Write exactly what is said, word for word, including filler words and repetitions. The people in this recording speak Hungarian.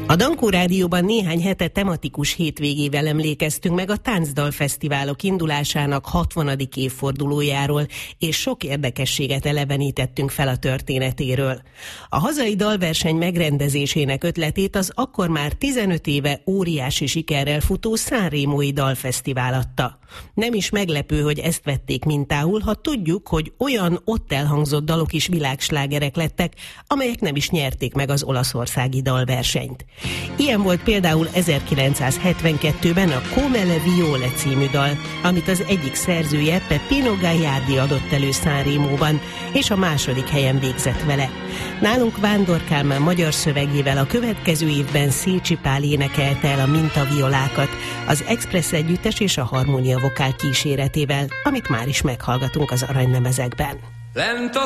A Dankó Rádióban néhány hete tematikus hétvégével emlékeztünk meg a táncdalfesztiválok indulásának hatvanadik évfordulójáról, és sok érdekességet elevenítettünk fel a történetéről. A hazai dalverseny megrendezésének ötletét az akkor már tizenöt éve óriási sikerrel futó Sanremói Dalfesztivál adta. Nem is meglepő, hogy ezt vették mintául, ha tudjuk, hogy olyan ott elhangzott dalok is világslágerek lettek, amelyek nem is nyerték meg az olaszországi dalversenyt. Ilyen volt például ezerkilencszázhetvenkettőben a Come le viole című dal, amit az egyik szerzője Peppino Gagliardi adott elő Sanremóban, és a második helyen végzett vele. Nálunk Vándor Kálmán magyar szövegével a következő évben Szécsi Pál énekelte el a mintaviolákat, az Express együttes és a Harmónia Vokál kíséretével, amit már is meghallgatunk az aranylemezekben. Lento